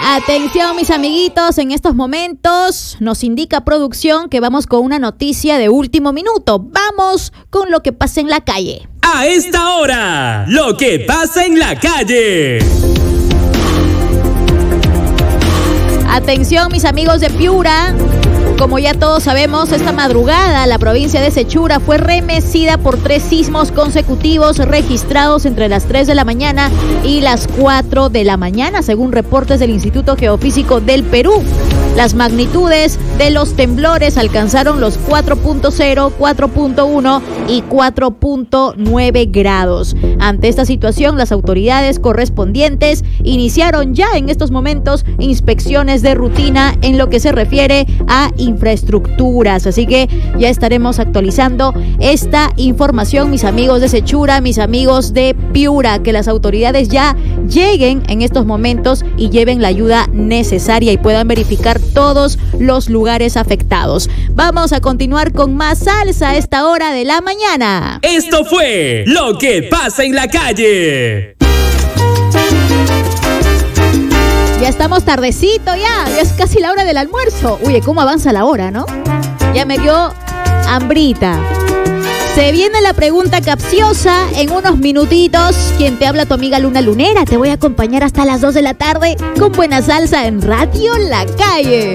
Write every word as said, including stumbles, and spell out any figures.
Atención, mis amiguitos, en estos momentos nos indica producción que vamos con una noticia de último minuto. Vamos con lo que pasa en la calle. A esta hora, lo que pasa en la calle. Atención, mis amigos de Piura. Como ya todos sabemos, esta madrugada la provincia de Sechura fue remecida por tres sismos consecutivos registrados entre las tres de la mañana y las cuatro de la mañana, según reportes del Instituto Geofísico del Perú. Las magnitudes de los temblores alcanzaron los cuatro punto cero, cuatro punto uno y cuatro punto nueve grados. Ante esta situación, las autoridades correspondientes iniciaron ya en estos momentos inspecciones de rutina en lo que se refiere a infraestructuras, así que ya estaremos actualizando esta información, mis amigos de Sechura, mis amigos de Piura, que las autoridades ya lleguen en estos momentos y lleven la ayuda necesaria y puedan verificar todos los lugares afectados. Vamos a continuar con más salsa a esta hora de la mañana. Esto fue lo que pasa en la calle. Ya estamos tardecito, ya, ya es casi la hora del almuerzo. Oye, cómo avanza la hora, ¿no? Ya me dio hambrita. Se viene la pregunta capciosa en unos minutitos. Quien te habla, tu amiga Luna Lunera. Te voy a acompañar hasta las dos de la tarde con buena salsa en Radio La Calle.